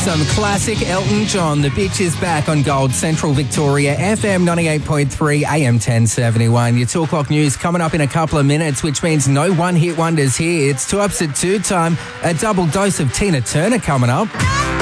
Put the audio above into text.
some classic Elton John. The Bitch is back on Gold Central Victoria, FM 98.3, AM 1071. Your 2 o'clock news coming up in a couple of minutes, which means no one-hit wonders here. It's 2 Ups at 2 time. A double dose of Tina Turner coming up.